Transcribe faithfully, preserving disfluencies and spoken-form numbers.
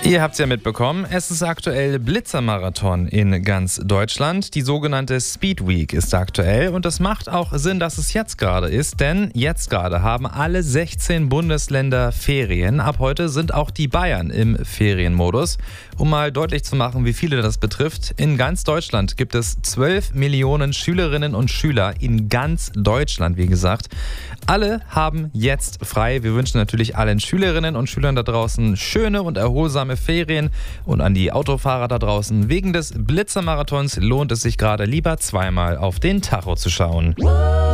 Ihr habt es ja mitbekommen, es ist aktuell Blitzermarathon in ganz Deutschland. Die sogenannte Speed Week ist aktuell und es macht auch Sinn, dass es jetzt gerade ist, denn jetzt gerade haben alle sechzehn Bundesländer Ferien. Ab heute sind auch die Bayern im Ferienmodus. Um mal deutlich zu machen, wie viele das betrifft, in ganz Deutschland gibt es zwölf Millionen Schülerinnen und Schüler in ganz Deutschland, wie gesagt. Alle haben jetzt frei. Wir wünschen natürlich allen Schülerinnen und Schülern da draußen schöne und erholsame Ferien. Und an die Autofahrer da draußen, wegen des Blitzermarathons lohnt es sich gerade lieber zweimal auf den Tacho zu schauen.